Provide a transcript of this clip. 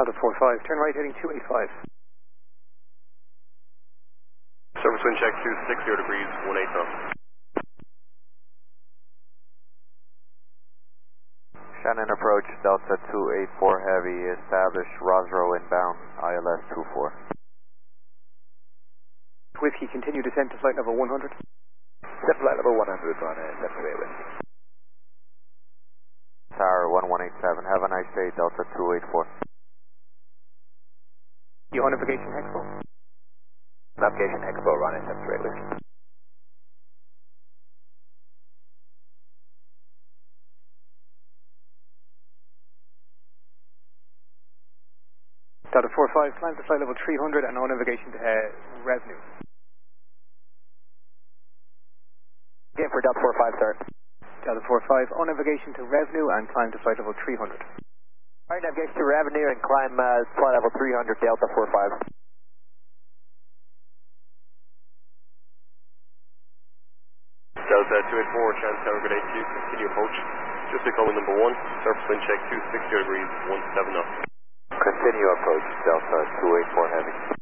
Delta 45, turn right heading 285. Surface wind check 260 degrees, 18 knots. Shannon approach, Delta 284 Heavy, established Rosrow inbound, ILS 24. Whiskey, continue descent to flight level 100. Set flight level 100 on 73 Whiskey. Tower 1187, have a nice day, Delta 284. Your navigation Expo. Navigation Expo, running 73 Whiskey. Delta 45, climb to flight level 300 and no navigation to revenue. Again for Delta 45, sir. Delta 45, on navigation to revenue and climb to flight level 300. Alright, navigation to revenue and climb flight level 300, Delta 45. Delta 284, chance tower good 82, continue approach. Just becoming number 1, surface wind check 260 degrees, 17 knots. Continue approach, Delta 284 Heavy.